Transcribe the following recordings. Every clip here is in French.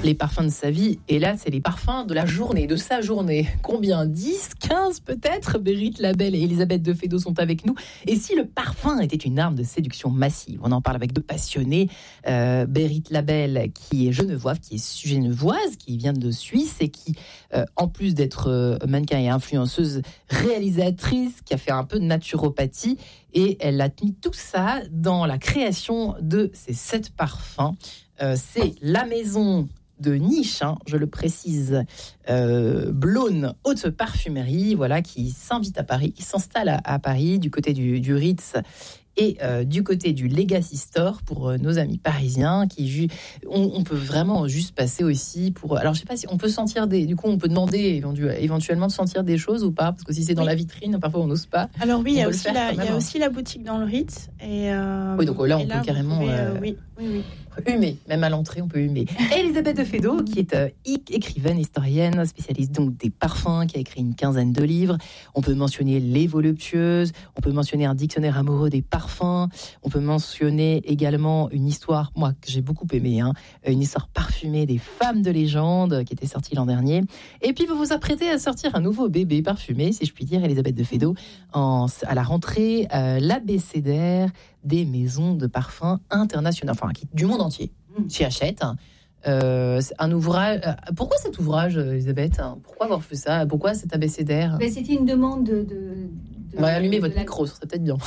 Les parfums de sa vie, et là, c'est les parfums de la journée, de sa journée. Combien ? 10, 15 peut-être ? Bérith Labelle et Elisabeth de Fédot sont avec nous. Et si le parfum était une arme de séduction massive ? On en parle avec deux passionnés. Bérith Labelle, qui est genevoise, qui vient de Suisse et qui, en plus d'être mannequin et influenceuse, réalisatrice, qui a fait un peu de naturopathie, et elle a mis tout ça dans la création de ces 7 parfums. C'est la maison de niche, je le précise, Blône Haute Parfumerie, voilà, qui s'invite à Paris, qui s'installe à Paris, du côté du Ritz et du côté du Legacy Store pour nos amis parisiens. On peut vraiment juste passer aussi pour... Alors, je sais pas si on peut sentir du coup, on peut demander éventuellement de sentir des choses ou pas, parce que si c'est dans la vitrine, parfois on n'ose pas. Alors oui, il y a aussi la boutique dans le Ritz. Oui, donc là, on peut carrément... Oui. Humer, même à l'entrée, on peut humer. Elisabeth de Fédot, qui est écrivaine, historienne, spécialiste donc des parfums, qui a écrit une 15aine de livres. On peut mentionner Les Voluptueuses, on peut mentionner un dictionnaire amoureux des parfums, on peut mentionner également une histoire, moi, que j'ai beaucoup aimée, une histoire parfumée des femmes de légende, qui était sortie l'an dernier. Et puis, vous vous apprêtez à sortir un nouveau bébé parfumé, si je puis dire, Elisabeth de Fédot, à la rentrée, l'abécédaire des maisons de parfums internationales, enfin du monde entier, chez Hachette. C'est un ouvrage. Pourquoi cet ouvrage, Elisabeth ? Pourquoi avoir fait ça ? Pourquoi cet abécédaire ? C'était une demande On va allumer votre micro, ça serait peut-être bien.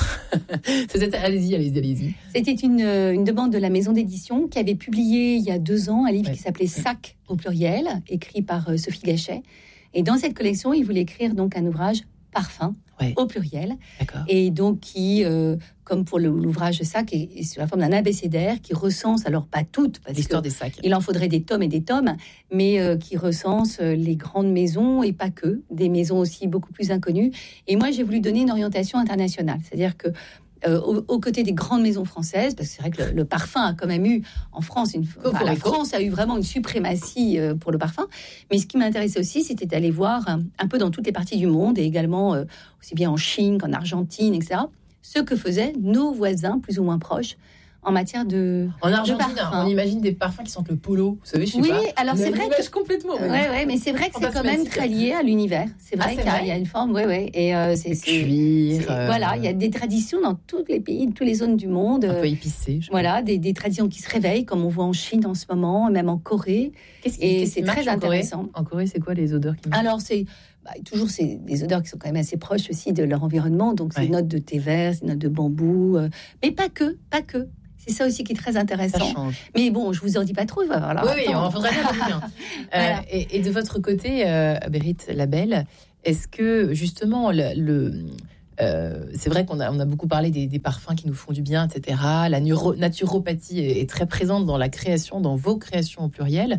Allez-y. C'était une demande de la maison d'édition qui avait publié il y a 2 ans un livre qui s'appelait Sac au pluriel, écrit par Sophie Gachet. Et dans cette collection, il voulait écrire donc un ouvrage parfum au pluriel. D'accord. Et donc qui, comme pour l'ouvrage de Sac, est sous la forme d'un abécédaire qui recense, alors pas toutes, parce l'histoire des sacs. Il en faudrait des tomes et des tomes, mais qui recense les grandes maisons et pas que, des maisons aussi beaucoup plus inconnues. Et moi, j'ai voulu donner une orientation internationale, c'est-à-dire que aux côtés des grandes maisons françaises, parce que c'est vrai que le parfum a quand même eu en France la France a eu vraiment une suprématie pour le parfum. Mais ce qui m'intéressait aussi, c'était d'aller voir un peu dans toutes les parties du monde et également aussi bien en Chine qu'en Argentine, etc. Ce que faisaient nos voisins plus ou moins proches en matière de Argentine, on imagine des parfums qui sentent le polo, vous savez, je sais pas. Oui, alors c'est vrai que complètement. Mais c'est vrai que c'est quand même très lié à l'univers. C'est vrai qu'il y a une forme, et c'est cuir. Voilà, il y a des traditions dans tous les pays, toutes les zones du monde. Un peu épicé. Voilà, des traditions qui se réveillent, comme on voit en Chine en ce moment, même en Corée. C'est très intéressant. En Corée, c'est quoi les odeurs qui marchent ? Alors c'est toujours c'est des odeurs qui sont quand même assez proches aussi de leur environnement. Donc c'est notes de thé vert, c'est notes de bambou, mais pas que. C'est ça aussi qui est très intéressant. Ça change. Mais bon, je vous en dis pas trop. Il va falloir on faudrait bien. Voilà. Et de votre côté, Bérith Labelle, est-ce que justement c'est vrai qu'on a beaucoup parlé des parfums qui nous font du bien, etc. La naturopathie est très présente dans la création, dans vos créations au pluriel.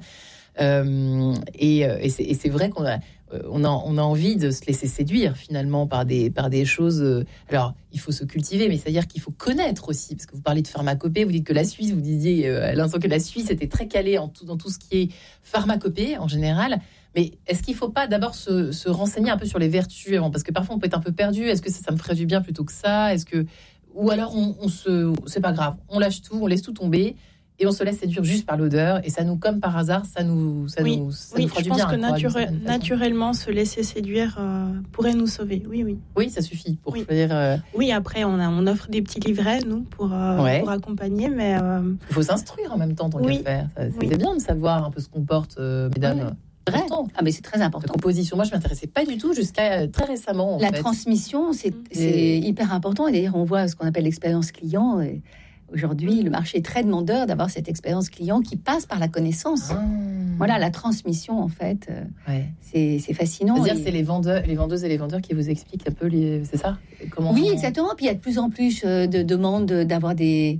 Et c'est vrai qu'on a envie de se laisser séduire finalement par des choses. Alors, il faut se cultiver, mais c'est-à-dire qu'il faut connaître aussi, parce que vous parlez de pharmacopée, vous dites que la Suisse, vous disiez à l'instant que la Suisse était très calée dans tout ce qui est pharmacopée en général. Mais est-ce qu'il ne faut pas d'abord se renseigner un peu sur les vertus avant ? Parce que parfois on peut être un peu perdu. Est-ce que ça me ferait du bien plutôt que ça ? Ou alors c'est pas grave, on lâche tout, on laisse tout tomber. Et on se laisse séduire juste par l'odeur, et ça nous, comme par hasard, ça nous fera du bien. Je pense que naturellement, se laisser séduire pourrait nous sauver. Oui, ça suffit pour choisir. Oui, après, on offre des petits livrets, nous, pour accompagner, mais... Il faut s'instruire en même temps, tant qu'à faire. C'est bien de savoir un peu ce qu'on porte, mesdames. Mais c'est très important. La composition, moi, je ne m'intéressais pas du tout jusqu'à très récemment. La transmission, c'est hyper important. Et d'ailleurs, on voit ce qu'on appelle l'expérience client. Et aujourd'hui, le marché est très demandeur d'avoir cette expérience client qui passe par la connaissance. Voilà, la transmission, en fait, c'est fascinant. C'est-à-dire, c'est les vendeuses et les vendeurs qui vous expliquent un peu, c'est ça ? Exactement. Puis il y a de plus en plus de demandes d'avoir des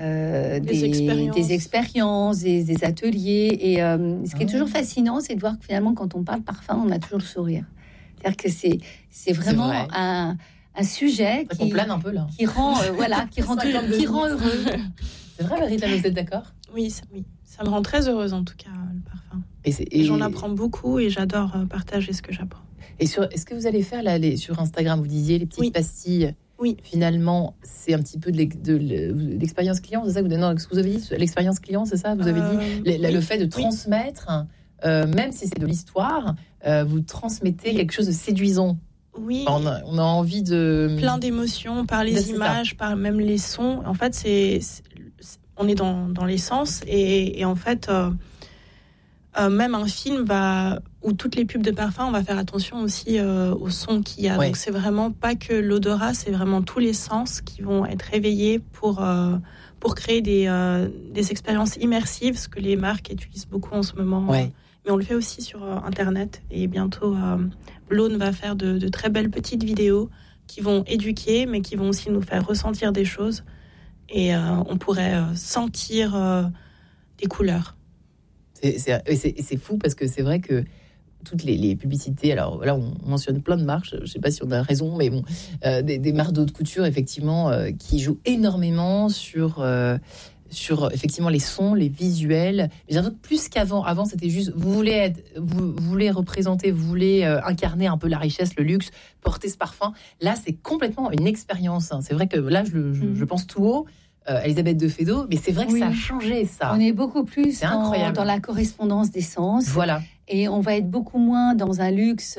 expériences, des ateliers. Et ce qui est toujours fascinant, c'est de voir que finalement, quand on parle parfum, on a toujours le sourire. C'est-à-dire que c'est vraiment un sujet qui plane un peu là, qui rend heureux. C'est vrai, Marie, vous êtes d'accord ? Oui, ça me rend très heureuse en tout cas, le parfum. Et j'en apprends beaucoup et j'adore partager ce que j'apprends. Et est-ce que vous allez faire sur Instagram, vous disiez les petites pastilles ? Oui. Finalement, c'est un petit peu de l'expérience client, c'est ça que vous avez dit, l'expérience client, c'est ça, vous avez dit, le fait de transmettre, même si c'est de l'histoire, vous transmettez quelque chose de séduisant. Oui. On a envie de... Plein d'émotions, par les images, par même les sons. En fait, on est dans les sens. Et en fait, même un film où toutes les pubs de parfum, on va faire attention aussi au son qu'il y a. Ouais. Donc, c'est vraiment pas que l'odorat, c'est vraiment tous les sens qui vont être réveillés pour créer des expériences immersives, ce que les marques utilisent beaucoup en ce moment. Ouais. Mais on le fait aussi sur Internet. Et bientôt, Blone va faire de très belles petites vidéos qui vont éduquer, mais qui vont aussi nous faire ressentir des choses. Et on pourrait sentir des couleurs. C'est fou parce que c'est vrai que toutes les publicités, alors là on mentionne plein de marques, je ne sais pas si on a raison, mais bon, des marques de haute couture effectivement qui jouent énormément sur effectivement les sons, les visuels. J'ai l'impression que plus qu'avant, avant c'était juste vous voulez représenter, vous voulez incarner un peu la richesse, le luxe, porter ce parfum. Là c'est complètement une expérience. C'est vrai que là je pense tout haut. Elisabeth de Fédot, mais c'est vrai que ça a changé ça. On est beaucoup plus dans la correspondance des sens. Voilà. Et on va être beaucoup moins dans un luxe,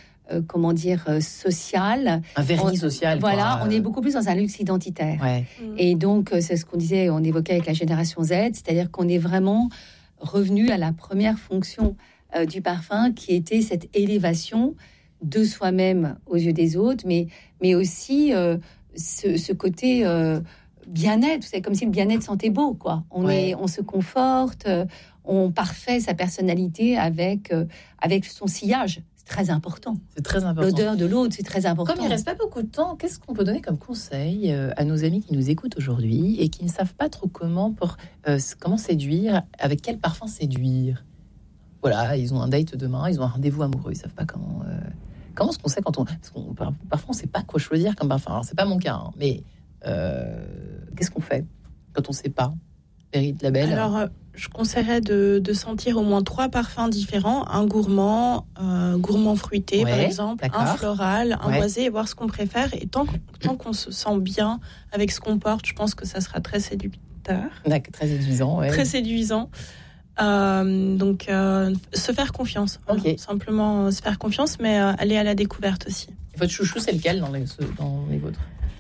social. Un vernis social. Voilà, on est beaucoup plus dans un luxe identitaire. Ouais. Et donc, c'est ce qu'on disait, on évoquait avec la génération Z, c'est-à-dire qu'on est vraiment revenu à la première fonction du parfum, qui était cette élévation de soi-même aux yeux des autres, mais aussi ce côté... bien-être, c'est comme si le bien-être sentait beau, quoi. On se conforte, on parfait sa personnalité avec son sillage. C'est très important. C'est très important. L'odeur de l'autre, c'est très important. Comme il ne reste pas beaucoup de temps, qu'est-ce qu'on peut donner comme conseil à nos amis qui nous écoutent aujourd'hui et qui ne savent pas trop comment séduire, avec quel parfum séduire? Voilà, ils ont un date demain, ils ont un rendez-vous amoureux, ils ne savent pas comment est-ce qu'on sait parfois on ne sait pas quoi choisir comme parfum. Alors, c'est pas mon cas, hein, mais qu'est-ce qu'on fait quand on ne sait pas? Berit Labelle. Alors, je conseillerais de sentir au moins 3 parfums différents. Un gourmand fruité, par exemple, un floral, un boisé, et voir ce qu'on préfère. Et tant qu'on se sent bien avec ce qu'on porte, je pense que ça sera très séducteur. D'accord, très séduisant. Ouais. Très séduisant. Donc, se faire confiance. Okay. Simplement se faire confiance, mais aller à la découverte aussi. Et votre chouchou, c'est lequel dans les vôtres?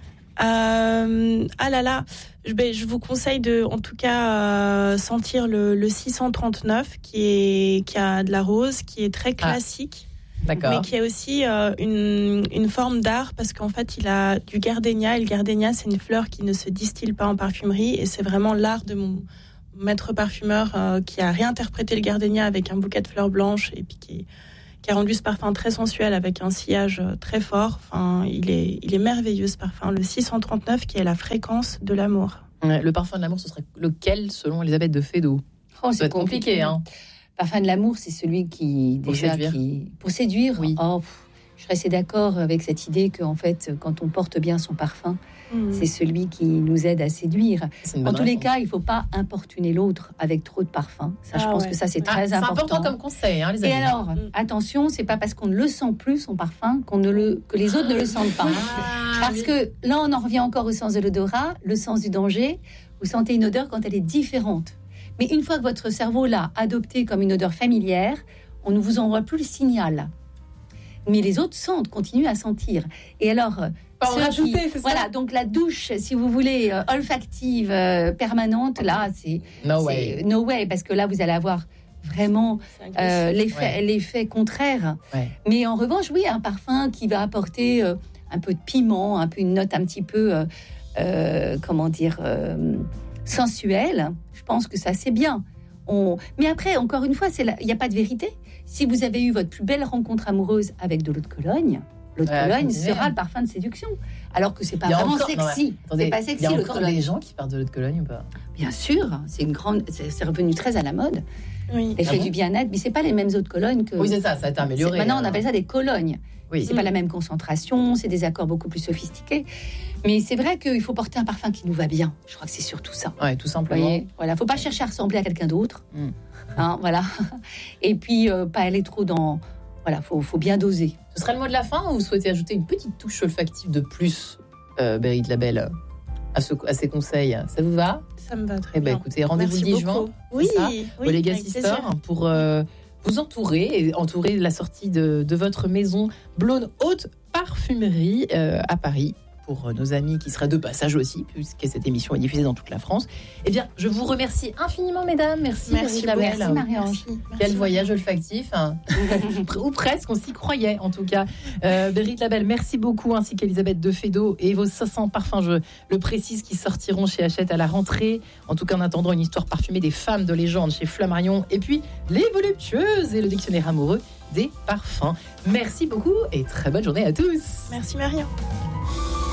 Je vous conseille de, en tout cas, sentir le 639 qui a de la rose, qui est très classique, mais qui a aussi une forme d'art, parce qu'en fait, il a du gardénia, et le gardénia, c'est une fleur qui ne se distille pas en parfumerie, et c'est vraiment l'art de mon maître parfumeur qui a réinterprété le gardénia avec un bouquet de fleurs blanches, et puis qui a rendu ce parfum très sensuel avec un sillage très fort. Enfin, il est merveilleux, ce parfum. Le 639, qui est la fréquence de l'amour. Le parfum de l'amour, ce serait lequel selon Elisabeth de Fédot? C'est compliqué. Hein. Parfum de l'amour, c'est celui pour séduire. Oui. Je serais assez d'accord avec cette idée qu'en fait, quand on porte bien son parfum, c'est celui qui nous aide à séduire. En tous les cas, il ne faut pas importuner l'autre avec trop de parfum. Ça, je pense que ça, c'est très important. C'est important comme conseil, hein, les amis. Et alors, attention, c'est pas parce qu'on ne le sent plus, son parfum, que les autres ne le sentent pas. Parce que là, on en revient encore au sens de l'odorat, le sens du danger. Vous sentez une odeur quand elle est différente. Mais une fois que votre cerveau l'a adoptée comme une odeur familière, on ne vous envoie plus le signal. Mais les autres continuent à sentir. Et alors, donc la douche, si vous voulez, olfactive, permanente, là, c'est no way, parce que là, vous allez avoir vraiment l'effet contraire. Ouais. Mais en revanche, oui, un parfum qui va apporter un peu de piment, une note un petit peu, sensuelle, je pense que ça, c'est bien. Mais après, encore une fois, il n'y a pas de vérité. Si vous avez eu votre plus belle rencontre amoureuse avec de l'eau de Cologne, l'eau de Cologne sera le parfum de séduction. Alors que c'est pas vraiment sexy. C'est pas sexy. Il y a encore des gens qui parlent de l'eau de Cologne ou pas? Bien sûr, c'est revenu très à la mode. Oui. L'effet du bien-être, mais c'est pas les mêmes eaux de Cologne que. Oui, c'est ça a été amélioré. Maintenant, on appelle ça des colognes. Oui. C'est pas la même concentration, c'est des accords beaucoup plus sophistiqués. Mais c'est vrai qu'il faut porter un parfum qui nous va bien. Je crois que c'est surtout ça. Ouais, tout simplement. Voyez, voilà, faut pas chercher à ressembler à quelqu'un d'autre. Voilà. Et puis pas aller trop dans. Voilà, faut bien doser. Ce serait le mot de la fin, ou vous souhaitez ajouter une petite touche olfactive de plus Bérit Labelle, à ces conseils. Ça vous va ? Ça me va très bien. Écoutez, rendez-vous le 10 juin. Oui, au Legacy Store pour vous entourer la sortie de votre maison Blonde Haute Parfumerie à Paris. Pour nos amis qui seraient de passage aussi, puisque cette émission est diffusée dans toute la France. Eh bien, je vous remercie infiniment, mesdames. Merci Marie-Ange. Quel voyage olfactif, hein. Ou presque, on s'y croyait en tout cas. Bérit Labelle, merci beaucoup, ainsi qu'Elisabeth de Fédot et vos 500 parfums, je le précise, qui sortiront chez Hachette à la rentrée. En tout cas, en attendant, une histoire parfumée des femmes de légende chez Flammarion. Et puis, les voluptueuses et le dictionnaire amoureux des parfums. Merci beaucoup et très bonne journée à tous. Merci Marion.